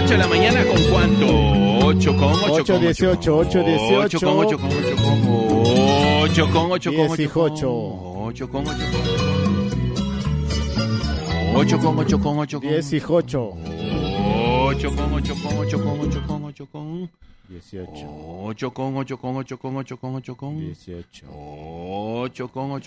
8 de la mañana, ¿con cuánto? 8 con 8. 8, 18, 8, 18. 8 con 8 con 8 con 8 con 8 con 8 18. 8 con 8 8 con 8 con 8 con 18. 8 con 8 con 8 con 8 con 8 con 18. 8 con 8 con 8 con 8 con 8 con 18. 8 con 8.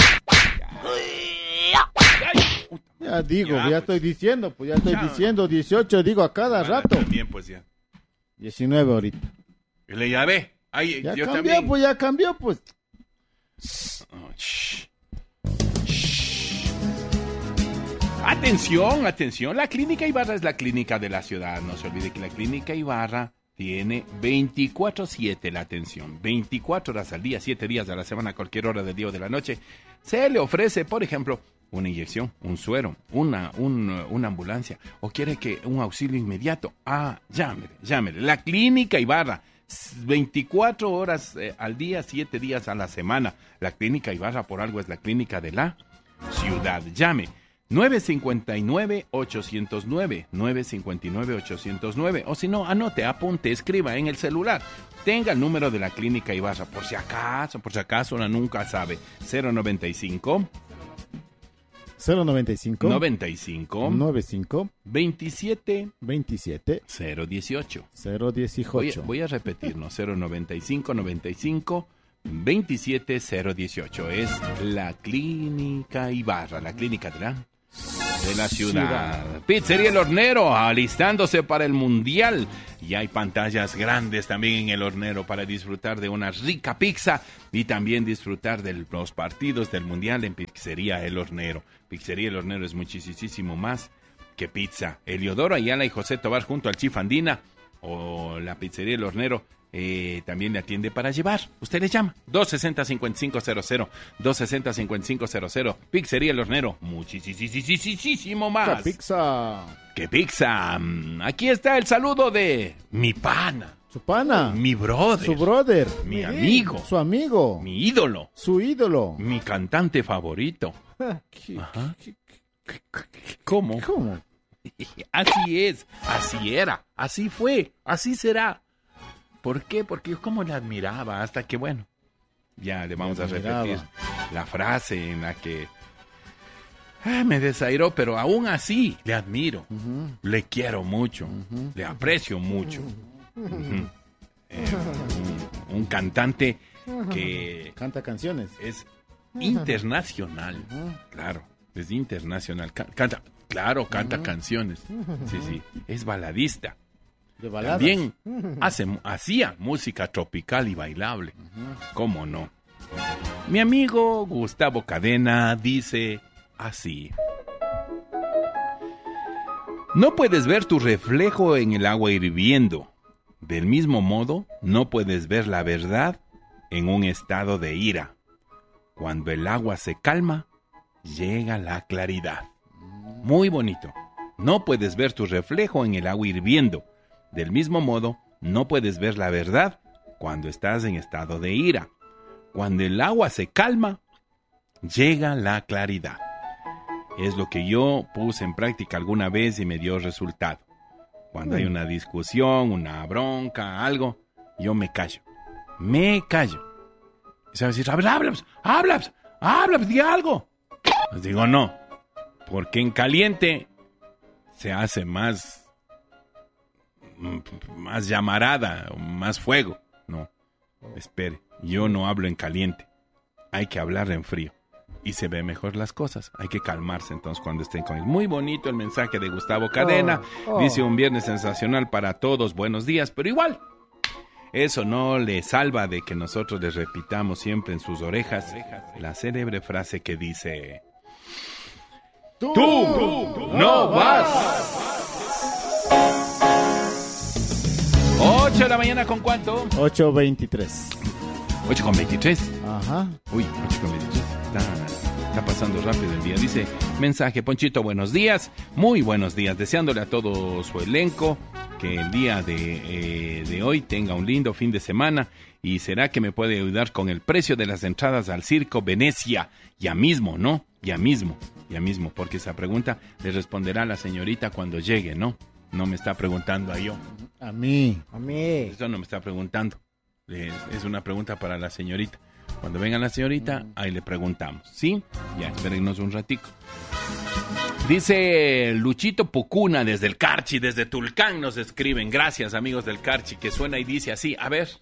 Ya digo, Ya, ya pues. estoy diciendo, pues ya estoy Ya. diciendo 18, digo a cada rato. También, pues ya. 19 ahorita. Y le llamé. Ay, Ya yo cambió, también. pues ya cambió, pues. Oh, shh. Shh. Atención, atención. La Clínica Ibarra es la clínica de la ciudad. No se olvide que la Clínica Ibarra tiene 24/7 la atención. 24 horas al día, 7 días a la semana, a cualquier hora del día o de la noche. Se le ofrece, por ejemplo, una inyección, un suero, una ambulancia, o quiere que un auxilio inmediato. Llámele. La Clínica Ibarra, 24 horas al día, 7 días a la semana. La Clínica Ibarra, por algo, es la clínica de la ciudad. Llame. 959-809, 959-809, o si no, anote, apunte, escriba en el celular. Tenga el número de la Clínica Ibarra, por si acaso, uno nunca sabe. 095 095 95 95 27 27 018. 018. Voy a repetirnos, 095 95 27 018. Es la Clínica Ibarra, la clínica de la ciudad. Pizzería El Hornero, alistándose para el Mundial. Y hay pantallas grandes también en El Hornero para disfrutar de una rica pizza y también disfrutar de los partidos del Mundial en Pizzería El Hornero. Pizzería El Hornero es muchísimo más que pizza. Eliodoro Ayala y José Tobar junto al Chif Andina, o la Pizzería El Hornero también le atiende para llevar. Usted le llama 260-5500, 260-5500. Pizzería El Hornero, muchísimo más. ¡Qué pizza! ¡Qué pizza! Aquí está el saludo de mi pana, Su pana. mi brother, Su brother. mi amigo, Su amigo. mi ídolo, Su ídolo. mi cantante favorito. ¿Qué- Ajá. qué- ¿Cómo? ¿Cómo? Así es, así era, así fue, así será. ¿Por qué? Porque yo como le admiraba hasta que, bueno, ya le vamos a repetir la frase en la que me desairó, pero aún así le admiro, le quiero mucho, le aprecio mucho. Un cantante que Canta canciones. es internacional, claro, es internacional, canta canciones, sí, es baladista. De baladas. También hacía música tropical y bailable. ¿Cómo no? Mi amigo Gustavo Cadena dice así: no puedes ver tu reflejo en el agua hirviendo. Del mismo modo, no puedes ver la verdad en un estado de ira. Cuando el agua se calma, llega la claridad. Muy bonito. No puedes ver tu reflejo en el agua hirviendo. Del mismo modo, no puedes ver la verdad cuando estás en estado de ira. Cuando el agua se calma, llega la claridad. Es lo que yo puse en práctica alguna vez y me dio resultado. Cuando hay una discusión, una bronca, algo, yo me callo. Me callo. Y se va a decir, habla, di algo. Les digo, no, porque en caliente se hace más llamarada, más fuego. No, espere, yo no hablo en caliente, hay que hablar en frío y se ve mejor las cosas. Hay que calmarse entonces cuando estén con él. Muy bonito el mensaje de Gustavo Cadena. Dice: un viernes sensacional para todos, buenos días, pero igual eso no le salva de que nosotros les repitamos siempre en sus orejas la célebre frase que dice: tú no vas. 8 de la mañana, ¿con cuánto? 8:23. 8:23. Ajá. Uy, 8:23. Está pasando rápido el día. Dice, mensaje, Ponchito, buenos días. Muy buenos días. Deseándole a todo su elenco que el día de hoy tenga un lindo fin de semana. ¿Y será que me puede ayudar con el precio de las entradas al Circo Venecia? Ya mismo, ¿no? Ya mismo. Porque esa pregunta le responderá la señorita cuando llegue, ¿no? No me está preguntando a yo. A mí. A mí. Eso no me está preguntando. Es una pregunta para la señorita. Cuando venga la señorita, ahí le preguntamos. ¿Sí? Ya, espérennos un ratico. Dice Luchito Pucuna desde el Carchi, desde Tulcán nos escriben. Gracias, amigos del Carchi, que suena y dice así. A ver.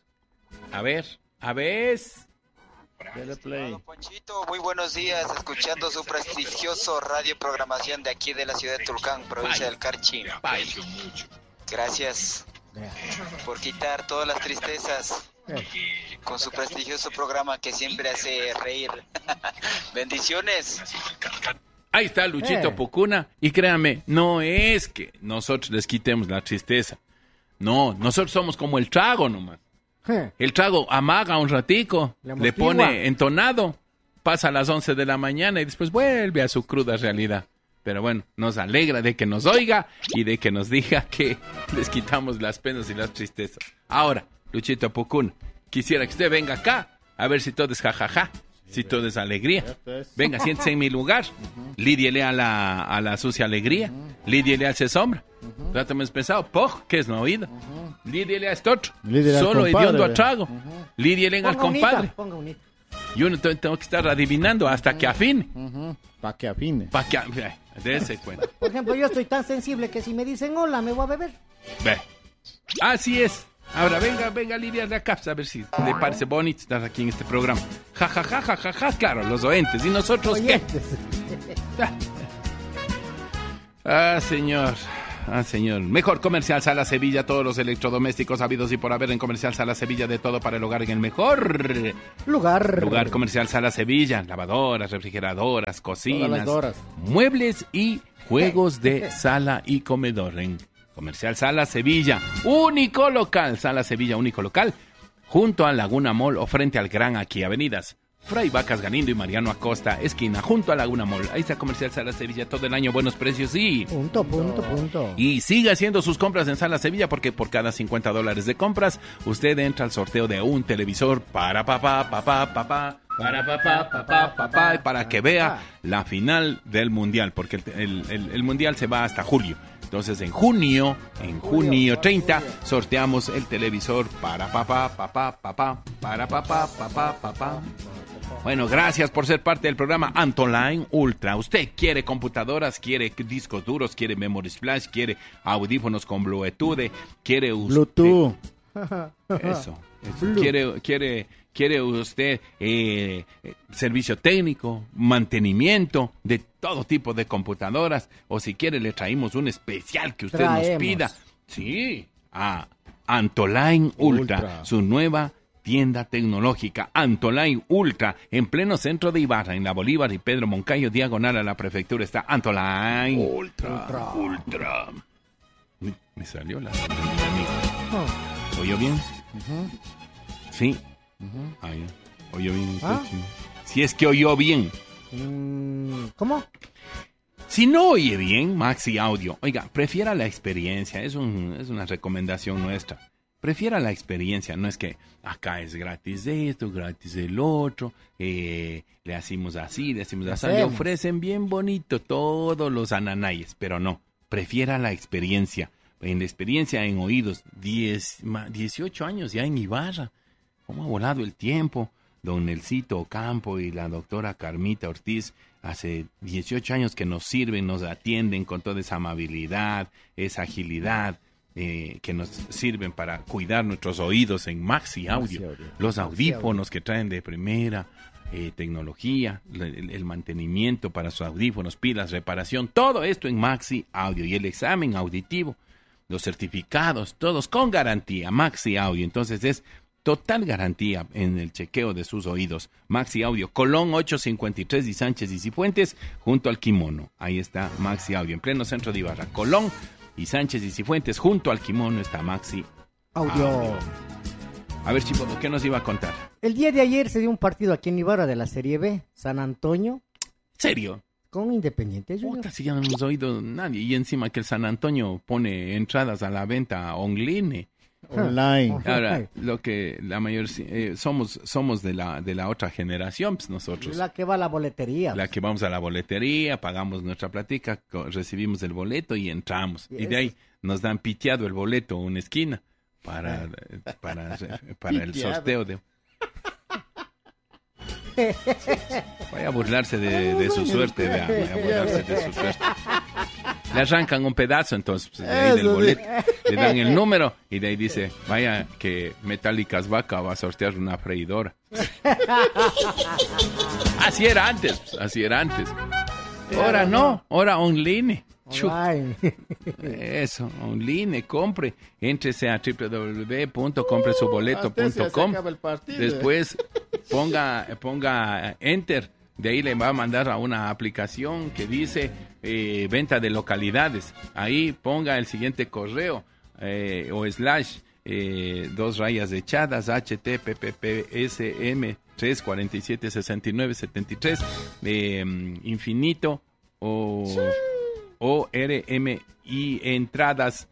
Dale play. Ponchito, muy buenos días, escuchando su prestigioso radio programación de aquí de la ciudad de Tulcán, provincia del Carchi. Gracias por quitar todas las tristezas con su prestigioso programa que siempre hace reír. Bendiciones. Ahí está Luchito Pucuna. Y créanme, no es que nosotros les quitemos la tristeza. No, nosotros somos como el trago nomás. El trago amaga un ratico, le pone entonado, pasa a las 11 de la mañana y después vuelve a su cruda realidad. Pero bueno, nos alegra de que nos oiga y de que nos diga que les quitamos las penas y las tristezas. Ahora, Luchito Pucuna, quisiera que usted venga acá a ver si todo es jajaja, si todo es alegría. Venga, siéntese en mi lugar, lídiele a la sucia alegría, lídiele al se sombra. Rato hemos pensado, ¿qué es no oído? Lídiele a esto otro, solo hediondo a trago. Lídiele al compadre. Yo no tengo que estar adivinando hasta que afine. Para que afine. Dese cuenta. Por ejemplo, yo estoy tan sensible que si me dicen hola, me voy a beber. Ve. Así es. Ahora venga Lidia de acá, a ver si le parece bonito estar aquí en este programa. Ja, claro, los oentes. ¿Y nosotros qué? Señor. Mejor Comercial Sala Sevilla, todos los electrodomésticos habidos y por haber en Comercial Sala Sevilla, de todo para el hogar en el mejor lugar. Comercial Sala Sevilla, lavadoras, refrigeradoras, cocinas, muebles y juegos de sala y comedor en Comercial Sala Sevilla, único local, Sala Sevilla, único local, junto a Laguna Mall o frente al Gran Aquí, avenidas Fray Vacas Galindo y Mariano Acosta, esquina, junto a Laguna Mall. Ahí está Comercial Sala Sevilla, todo el año, buenos precios y... Punto. Y siga haciendo sus compras en Sala Sevilla, porque por cada $50 de compras, usted entra al sorteo de un televisor para para que vea la final del Mundial, porque el Mundial se va hasta julio. Entonces en junio 30 sorteamos el televisor para Bueno, gracias por ser parte del programa Antoline Ultra. Usted quiere computadoras, quiere discos duros, quiere memories flash, quiere audífonos con Bluetooth, quiere usted... Bluetooth. Eso. Quiere usted servicio técnico, mantenimiento de todo tipo de computadoras, o si quiere le traemos un especial que usted nos pida. Sí, a Antoline Ultra, su nueva tienda tecnológica, Antoline Ultra, en pleno centro de Ibarra, en la Bolívar y Pedro Moncayo, diagonal a la prefectura, está Antoline Ultra. Me salió la... ¿Oyó bien? Sí. Ahí. ¿Oyó bien? Si es que oyó bien. ¿Cómo? Si no oye bien, Maxi Audio, oiga, prefiera la experiencia, es una recomendación nuestra. Prefiera la experiencia, no es que acá es gratis esto, gratis el otro, le hacemos así, le ofrecen bien bonito todos los ananayes, pero no, prefiera la experiencia. En la experiencia en oídos, 18 años ya en Ibarra. ¿Cómo ha volado el tiempo? Don Nelsito Ocampo y la doctora Carmita Ortiz, hace 18 años que nos sirven, nos atienden con toda esa amabilidad, esa agilidad, que nos sirven para cuidar nuestros oídos en Maxi Audio. Los audífonos que traen de primera tecnología, el mantenimiento para sus audífonos, pilas, reparación, todo esto en Maxi Audio. Y el examen auditivo, los certificados, todos con garantía, Maxi Audio. Entonces es total garantía en el chequeo de sus oídos. Maxi Audio, Colón 853 y Sánchez y Cifuentes, junto al Kimono. Ahí está Maxi Audio, en pleno centro de Ibarra. Colón y Sánchez y Cifuentes, junto al Kimono está Maxi Audio. A ver, Chipo, ¿qué nos iba a contar? El día de ayer se dio un partido aquí en Ibarra de la Serie B, San Antonio. ¿Serio? Con Independiente Junior. Puta, si ya no hemos oído nadie. Y encima que el San Antonio pone entradas a la venta online. Online. Ahora, lo que la mayor somos de la otra generación, pues nosotros. La que va a la boletería. La que vamos a la boletería, pagamos nuestra platica, recibimos el boleto y entramos. Y de ahí nos dan piteado el boleto a una esquina para el sorteo de... Vaya a burlarse de su suerte, vaya a burlarse de su suerte. Le arrancan un pedazo entonces pues, de ahí del boleto, le dan el número y de ahí dice, vaya que Metallicas Vaca va a sortear una freidora. Así era antes. Ahora no, ahora online. Eso, online, compre, éntrese a www.compresuboleto.com. Después ponga enter, de ahí le va a mandar a una aplicación que dice venta de localidades. Ahí ponga el siguiente correo o slash 2 rayas echadas httpsm 3476973 infinito o rmi entradas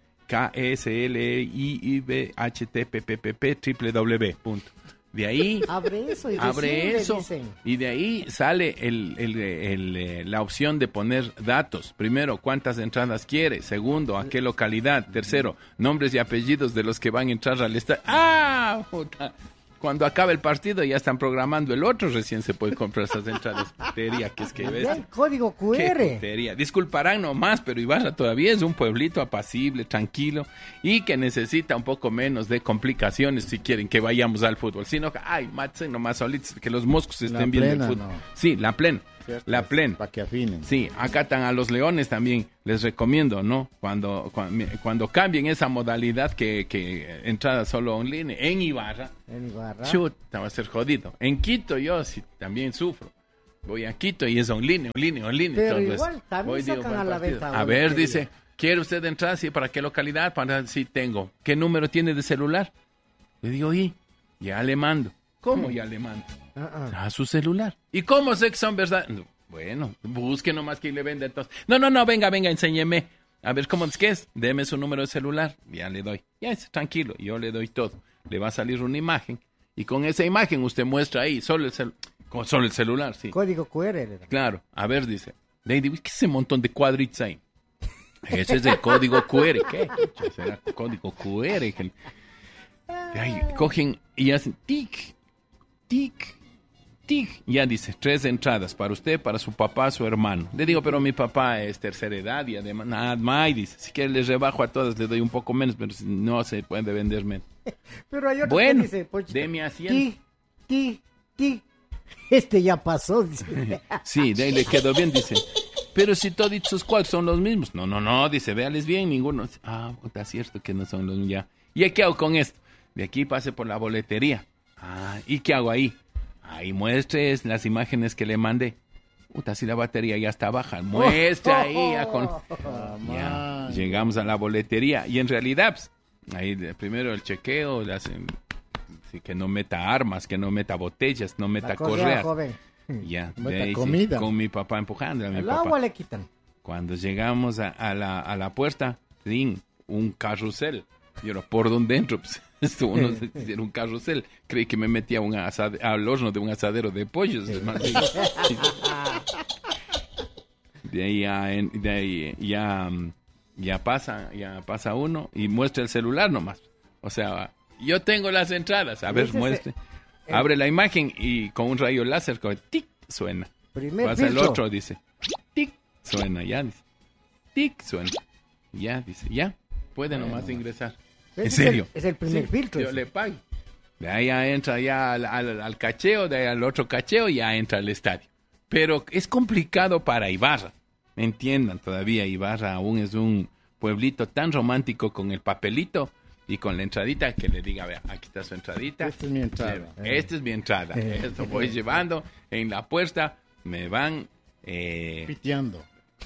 KSLIIB HTTPPP www. De ahí abre eso y de ahí sale la opción de poner datos. Primero, cuántas entradas quiere. Segundo, a qué localidad. Tercero, nombres y apellidos de los que van a entrar al estadio. ¡Ah! Puta. Cuando acabe el partido ya están programando el otro, recién se puede comprar esas entradas. Putería, que es que ves. El código QR. Qué putería. Disculparán nomás, pero Ibarra todavía es un pueblito apacible, tranquilo y que necesita un poco menos de complicaciones si quieren que vayamos al fútbol. Sino que, maten nomás solitos, que los moscos estén viendo el fútbol. No. Sí, la plena. Cierto, la plena. Para que afinen. Sí, acatan a los Leones también. Les recomiendo, ¿no? Cuando cambien esa modalidad que entrada solo online en Ibarra. Chuta, va a ser jodido. En Quito yo sí también sufro. Voy a Quito y es online. Pero entonces, igual, también sacan a la venta. A ver, dice, ¿quiere usted entrar? Sí, ¿para qué localidad? Sí, tengo. ¿Qué número tiene de celular? Le digo, ya le mando. ¿Cómo ya le mando? A su celular. ¿Y cómo sé que son verdad? Bueno, busque nomás que le venda entonces. No, venga, enséñeme. A ver, ¿cómo es que es? Deme su número de celular. Ya le doy. Ya es tranquilo, yo le doy todo. Le va a salir una imagen. Y con esa imagen usted muestra ahí, solo el celular, sí. Código QR. Claro, a ver, dice. Lady, ¿qué es ese montón de cuadritos ahí? Ese es el código QR. ¿Qué? ¿Será código QR? Ahí cogen y hacen tic. Ya dice, 3 entradas para usted, para su papá, su hermano. Le digo, pero mi papá es tercera edad y además nada más. Dice, si quiere les rebajo a todas, le doy un poco menos, pero no se puede vender menos. Pero hay otro bueno, que dice, Pochito, deme asiento. Ti. Este ya pasó. Dice. Sí, de ahí le quedó bien, dice. Pero si todos sus cuadros son los mismos. No, dice, véales bien, ninguno. Está cierto que no son los mismos ya. ¿Y qué hago con esto? De aquí pase por la boletería. ¿Y qué hago ahí? Ahí muestres las imágenes que le mandé. Si la batería ya está baja, muestre ahí. Ya, llegamos a la boletería. Y en realidad, pues, ahí primero el chequeo, que no meta armas, que no meta botellas, no meta correas. Ya, de ahí, comida. Con mi papá empujando a mi papá. Agua le quitan. Cuando llegamos a la puerta, un carrusel. Y ahora, ¿por dónde entro? Pues, uno se hiciera un carrusel. Creí que me metía al horno de un asadero de pollos. De ahí ya pasa uno y muestra el celular nomás. O sea, yo tengo las entradas. A ver, muestre. Abre la imagen y con un rayo láser, tic, suena. Pasa el otro, dice, tic, suena, ya dice. Tic, suena. Ya, dice, ya. Puede nomás ingresar. ¿En serio? Es el primer filtro. Yo le pago. De ahí ya entra ya al cacheo, de ahí al otro cacheo, ya entra al estadio. Pero es complicado para Ibarra. Entiendan, todavía Ibarra aún es un pueblito tan romántico con el papelito y con la entradita que le diga, vea, aquí está su entradita. Esta es mi entrada. Esta es mi entrada. Esto voy llevando en la puerta, me van... piteando.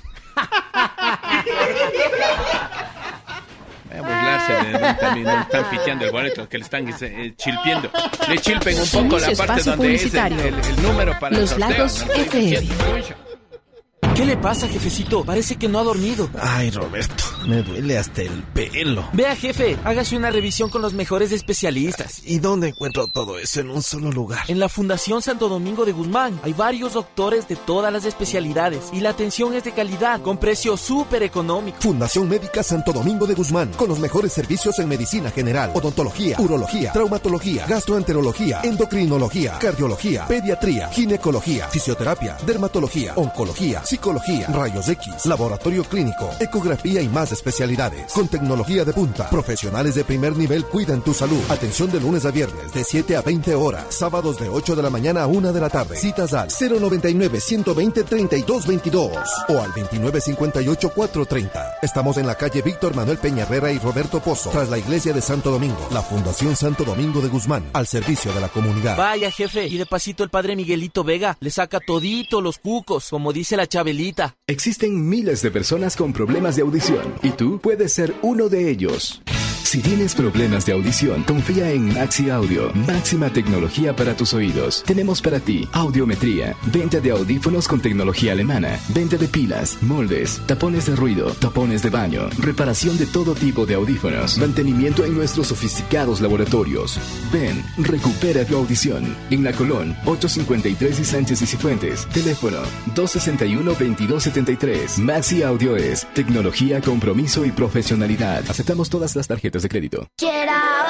Voy a burlarse también, no están piteando el boleto, que le están chilpiendo. Le chilpen un poco la parte donde es el número para Los el sorteo. Lagos FM. ¿Qué le pasa, jefecito? Parece que no ha dormido. Ay, Roberto, me duele hasta el pelo. Vea, jefe, hágase una revisión con los mejores especialistas. ¿Y dónde encuentro todo eso en un solo lugar? En la Fundación Santo Domingo de Guzmán. Hay varios doctores de todas las especialidades y la atención es de calidad, con precio súper económico. Fundación Médica Santo Domingo de Guzmán, con los mejores servicios en medicina general, odontología, urología, traumatología, gastroenterología, endocrinología, cardiología, pediatría, ginecología, fisioterapia, dermatología, oncología, psicología, rayos X, laboratorio clínico, ecografía y más especialidades. Con tecnología de punta, profesionales de primer nivel cuidan tu salud. Atención de lunes a viernes de 7 a 20 horas, sábados de 8 de la mañana a 1 de la tarde. Citas al 099-120-3222 o al 2958-430. Estamos en la calle Víctor Manuel Peña Herrera y Roberto Pozo, tras la iglesia de Santo Domingo. La Fundación Santo Domingo de Guzmán, al servicio de la comunidad. Vaya, jefe, y de pasito el padre Miguelito Vega le saca todito los cucos, como dice la Chabelita. Existen miles de personas con problemas de audición y tú puedes ser uno de ellos. Si tienes problemas de audición, confía en Maxi Audio. Máxima tecnología para tus oídos. Tenemos para ti audiometría, venta de audífonos con tecnología alemana, venta de pilas, moldes, tapones de ruido, tapones de baño, reparación de todo tipo de audífonos, mantenimiento en nuestros sofisticados laboratorios. Ven, recupera tu audición. En La Colón, 853 y Sánchez y Cifuentes. Teléfono 261-2273. Maxi Audio es tecnología, compromiso y profesionalidad. Aceptamos todas las tarjetas de crédito. Quiero